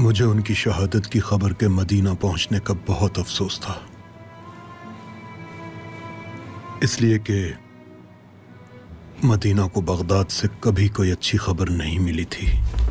मुझे उनकी शहादत की खबर के मदीना पहुंचने का बहुत अफसोस था, इसलिए कि मदीना को बगदाद से कभी कोई अच्छी खबर नहीं मिली थी।